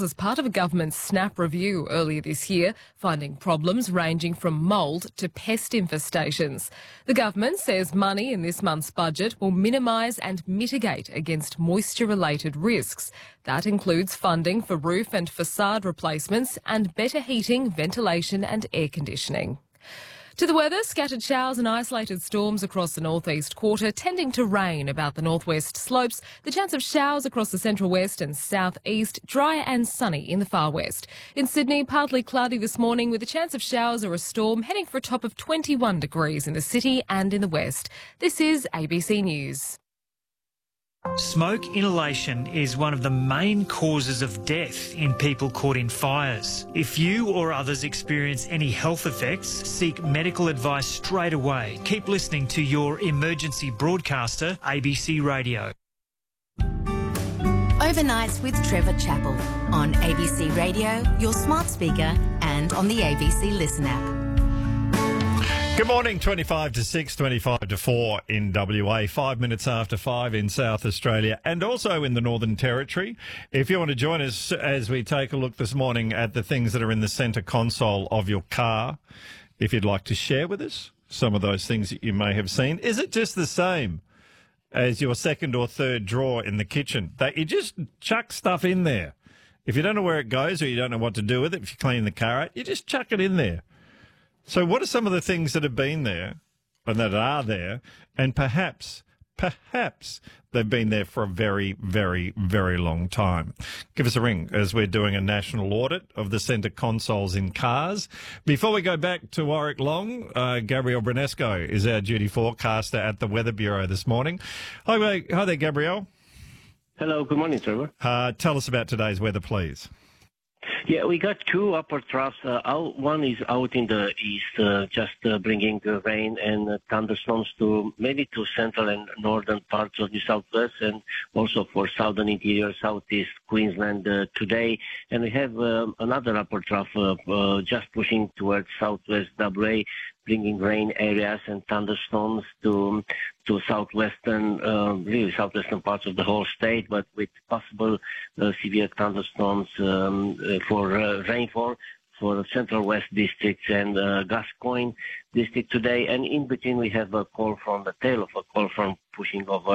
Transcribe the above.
as part of a government SNAP review earlier this year, finding problems ranging from mould to pest infestations. The government says money in this month's budget will minimise and mitigate against moisture-related risks. That includes funding for roof and facade replacements and better heating, ventilation and air conditioning. To the weather, scattered showers and isolated storms across the northeast quarter, tending to rain about the northwest slopes. The chance of showers across the central west and southeast, dry and sunny in the far west. In Sydney, partly cloudy this morning with a chance of showers or a storm, heading for a top of 21 degrees in the city and in the west. This is ABC News. Smoke inhalation is one of the main causes of death in people caught in fires. If you or others experience any health effects, seek medical advice straight away. Keep listening to your emergency broadcaster, ABC Radio. Overnights with Trevor Chappell on ABC Radio, your smart speaker and on the ABC Listen app. Good morning, 25 to 6, 25 to 4 in WA, 5 minutes after 5 in South Australia and also in the Northern Territory. If you want to join us as we take a look this morning at the things that are in the centre console of your car, if you'd like to share with us some of those things that you may have seen, is it just the same as your second or third drawer in the kitchen, that you just chuck stuff in there? If you don't know where it goes or you don't know what to do with it, if you clean the car out, you just chuck it in there. So what are some of the things that have been there and that are there, and perhaps they've been there for a very, very, very long time? Give us a ring as we're doing a national audit of the centre consoles in cars. Before we go back to Warwick Long, Gabrielle Brunesco is our duty forecaster at the Weather Bureau this morning. Hi there, Gabrielle. Hello, good morning, Trevor. Tell us about today's weather, please. Yeah, we got two upper troughs. One is out in the east, just bringing rain and thunderstorms to maybe to central and northern parts of the southwest, and also for southern interior, southeast Queensland today. And we have another upper trough just pushing towards southwest WA, bringing rain areas and thunderstorms to southwestern, really southwestern parts of the whole state, but with possible severe thunderstorms for rainfall for Central West districts and Gascoyne district today. And in between we have a call from the tail of a call from pushing over